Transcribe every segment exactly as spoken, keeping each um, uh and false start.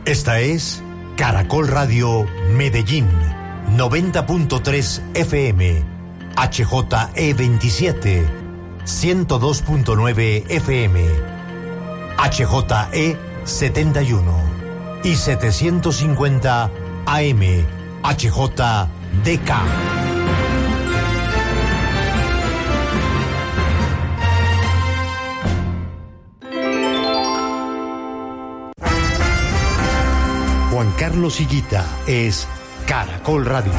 Esta es Caracol Radio Medellín, noventa punto tres F M, H J E veintisiete, ciento dos punto nueve F M, H J E setenta y uno y setecientos cincuenta A M, H J D K. Juan Carlos Higuita es Caracol Radio.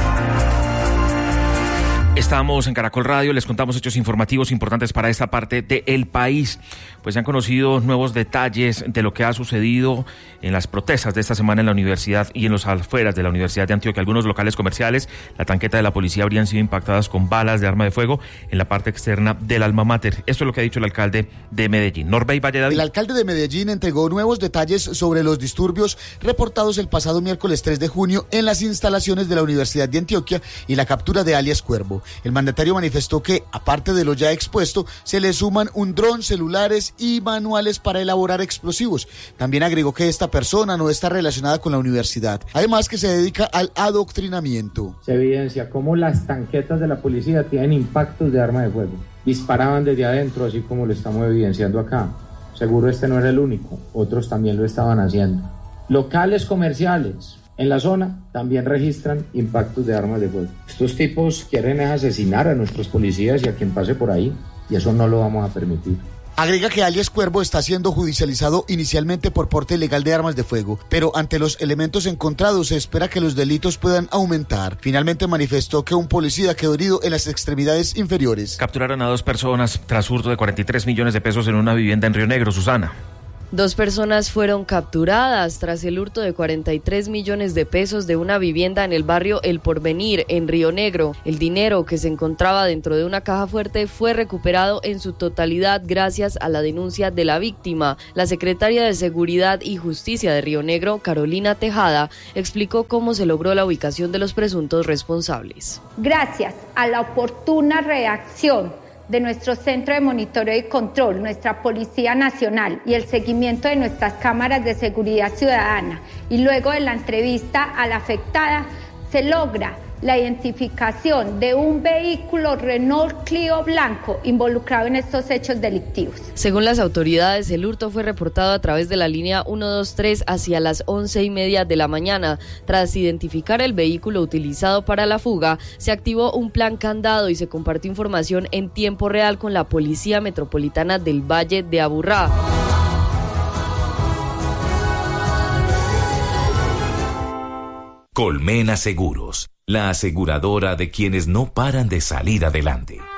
Estamos en Caracol Radio, les contamos hechos informativos importantes para esta parte del país. Pues se han conocido nuevos detalles de lo que ha sucedido en las protestas de esta semana en la universidad y en los afueras de la Universidad de Antioquia. Algunos locales comerciales, la tanqueta de la policía habrían sido impactadas con balas de arma de fuego en la parte externa del alma mater. Esto es lo que ha dicho el alcalde de Medellín, Norbey Valledavid. El alcalde de Medellín entregó nuevos detalles sobre los disturbios reportados el pasado miércoles tres de junio en las instalaciones de la Universidad de Antioquia y la captura de alias Cuervo. El mandatario manifestó que, aparte de lo ya expuesto, se le suman un dron, celulares y manuales para elaborar explosivos. También agregó que esta persona no está relacionada con la universidad. Además, que se dedica al adoctrinamiento. Se evidencia cómo las tanquetas de la policía tienen impactos de arma de fuego. Disparaban desde adentro, así como lo estamos evidenciando acá. Seguro este no era el único, otros también lo estaban haciendo. Locales comerciales en la zona también registran impactos de armas de fuego. Estos tipos quieren asesinar a nuestros policías y a quien pase por ahí, y eso no lo vamos a permitir. Agrega que alias Cuervo está siendo judicializado inicialmente por porte ilegal de armas de fuego, pero ante los elementos encontrados se espera que los delitos puedan aumentar. Finalmente manifestó que un policía quedó herido en las extremidades inferiores. Capturaron a dos personas tras hurto de cuarenta y tres millones de pesos en una vivienda en Río Negro. Susana. Dos personas fueron capturadas tras el hurto de cuarenta y tres millones de pesos de una vivienda en el barrio El Porvenir, en Río Negro. El dinero que se encontraba dentro de una caja fuerte fue recuperado en su totalidad gracias a la denuncia de la víctima. La secretaria de Seguridad y Justicia de Río Negro, Carolina Tejada, explicó cómo se logró la ubicación de los presuntos responsables. Gracias a la oportuna reacción de nuestro Centro de Monitoreo y Control, nuestra Policía Nacional y el seguimiento de nuestras cámaras de seguridad ciudadana, y luego de la entrevista a la afectada, se logra la identificación de un vehículo Renault Clio blanco involucrado en estos hechos delictivos. Según las autoridades, el hurto fue reportado a través de la línea ciento veintitrés hacia las once y media de la mañana. Tras identificar el vehículo utilizado para la fuga, se activó un plan candado y se compartió información en tiempo real con la Policía Metropolitana del Valle de Aburrá. Colmena Seguros, la aseguradora de quienes no paran de salir adelante.